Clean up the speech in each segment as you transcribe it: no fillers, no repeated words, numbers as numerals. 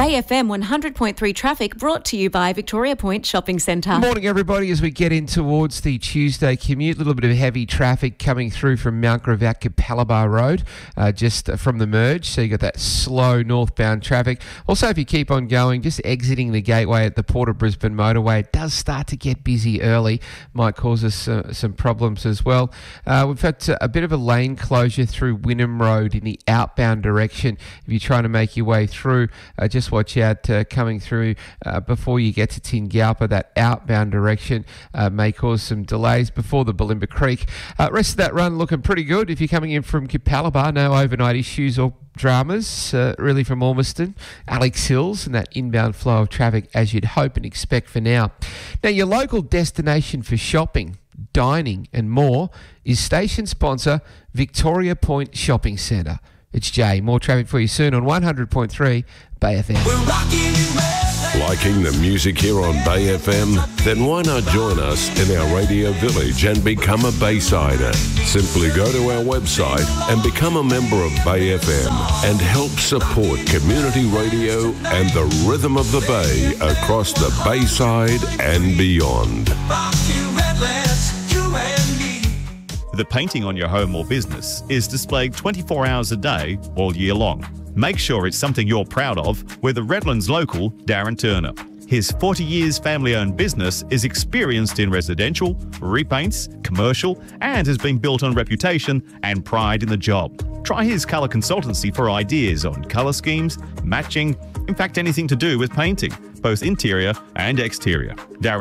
Bay FM 100.3 traffic brought to you by Victoria Point Shopping Centre. Morning, everybody. As we get in towards the Tuesday commute, a little bit of heavy traffic coming through from Mount Gravatt Capalaba Road, just from the merge. So you got that slow northbound traffic. Also, if you keep on going, just exiting the gateway at the Port of Brisbane motorway, it does start to get busy early. Might cause us some problems as well. We've had a bit of a lane closure through Wynnum Road in the outbound direction. If you're trying to make your way through, just watch out coming through before you get to Tingalpa. That outbound direction may cause some delays before the Bulimba Creek. Rest of that run looking pretty good. If you're coming in from Capalaba, no overnight issues or dramas really from Ormiston, Alex Hills, and that inbound flow of traffic as you'd hope and expect for now. Now, your local destination for shopping, dining and more is station sponsor Victoria Point Shopping Centre. It's Jay. More traffic for you soon on 100.3 Bay FM. We're rocking you, man. Liking the music here on Bay FM? Then why not join us in our radio village and become a Baysider? Simply go to our website and become a member of Bay FM and help support community radio and the rhythm of the Bay across the Bayside and beyond. Rock you endless, you and me. The painting on your home or business is displayed 24 hours a day, all year long. Make sure it's something you're proud of with the Redlands local, Darren Turner. His 40 years family-owned business is experienced in residential, repaints, commercial, and has been built on reputation and pride in the job. Try his colour consultancy for ideas on colour schemes, matching, in fact anything to do with painting, both interior and exterior.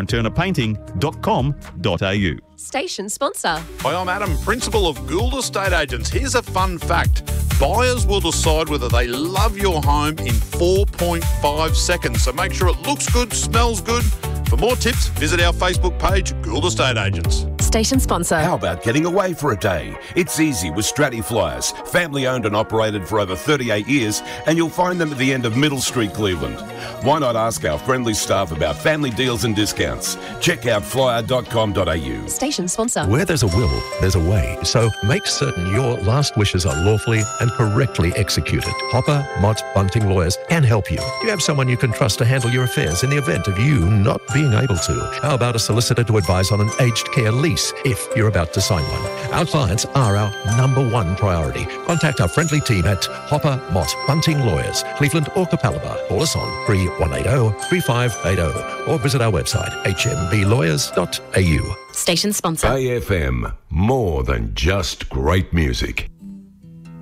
DarrenTurnerPainting.com.au. Station sponsor. Hi, I'm Adam, Principal of Gould Estate Agents. Here's a fun fact. Buyers will decide whether they love your home in 4.5 seconds. So make sure it looks good, smells good. For more tips, visit our Facebook page, Gould Estate Agents. Station sponsor. How about getting away for a day? It's easy with Stratty Flyers. Family owned and operated for over 38 years, and you'll find them at the end of Middle Street, Cleveland. Why not ask our friendly staff about family deals and discounts? Check out flyer.com.au. Station sponsor. Where there's a will, there's a way. So make certain your last wishes are lawfully and correctly executed. Hopper, Mott, Bunting Lawyers can help you. You have someone you can trust to handle your affairs in the event of you not being able to. How about a solicitor to advise on an aged care lease if you're about to sign one? Our clients are our number one priority. Contact our friendly team at Hopper, Mott, Bunting Lawyers, Cleveland or Capalaba. Call us on 3180-3580 or visit our website hmblawyers.au. Station sponsor. Bay FM, more than just great music.